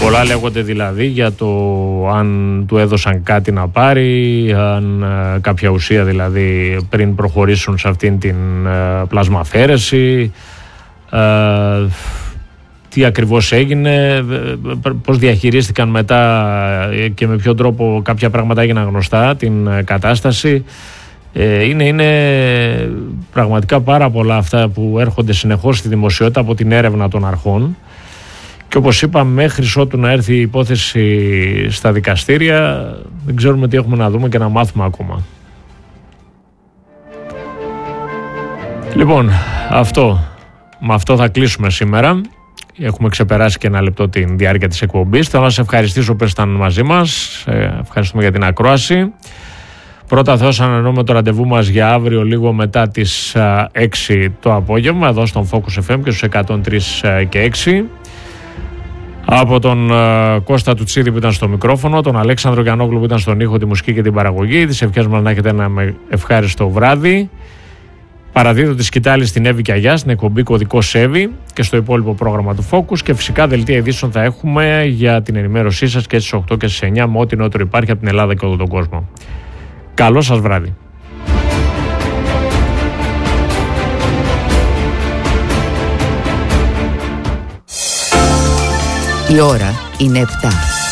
Πολλά λέγονται δηλαδή για το αν του έδωσαν κάτι να πάρει, αν κάποια ουσία δηλαδή πριν προχωρήσουν σε αυτήν την πλασμαφέρεση, τι ακριβώς έγινε, πώς διαχειρίστηκαν μετά και με ποιον τρόπο κάποια πράγματα έγιναν γνωστά την κατάσταση. Είναι πραγματικά πάρα πολλά αυτά που έρχονται συνεχώς στη δημοσιότητα από την έρευνα των αρχών. Και όπως είπα, μέχρι ότου να έρθει η υπόθεση στα δικαστήρια, δεν ξέρουμε τι έχουμε να δούμε και να μάθουμε ακόμα. Λοιπόν, με αυτό θα κλείσουμε σήμερα. Έχουμε ξεπεράσει και 1 λεπτό την διάρκεια της εκπομπής. Θέλω να σας ευχαριστήσω που ήσασταν μαζί μας. Ευχαριστούμε για την ακρόαση. Πρώτα Θεός, ανανεώνουμε το ραντεβού μας για αύριο λίγο μετά τις 6 το απόγευμα, εδώ στον Focus FM και στους 103 και 6. Από τον Κώστα Τουτσίδη που ήταν στο μικρόφωνο, τον Αλέξανδρο Γιαννόγλου που ήταν στον ήχο, τη μουσική και την παραγωγή. Τις ευχές μας να έχετε ένα ευχάριστο βράδυ. Παραδίδω τη σκητάλη στην Εύη Κιαγιά, στην εκπομπή Κωδικό Εύη και στο υπόλοιπο πρόγραμμα του Focus. Και φυσικά δελτία ειδήσεων θα έχουμε για την ενημέρωσή σας και στις 8 και στις 9 με ό,τι νεότερο υπάρχει από την Ελλάδα και όλο τον κόσμο. Καλό σας βράδυ. Η ώρα είναι 7.